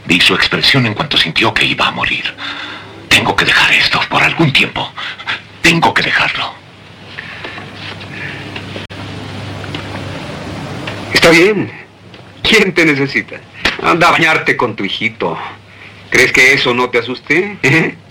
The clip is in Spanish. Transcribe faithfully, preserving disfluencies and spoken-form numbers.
Vi su expresión en cuanto sintió que iba a morir. Tengo que dejar esto por algún tiempo. Tengo que dejarlo. Está bien. ¿Quién te necesita? Anda a bañarte con tu hijito. ¿Crees que eso no te asuste? ¿Eh?